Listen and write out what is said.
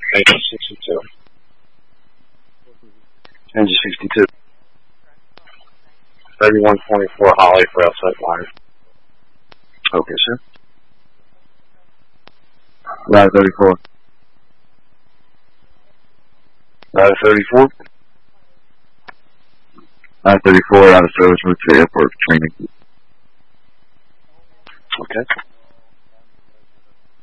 Engine 62. Engine 62. 3124 Holly for outside wire. Okay, sir. Ladder 34. Ladder 34. Ladder 34 out of service with the airport training. Okay.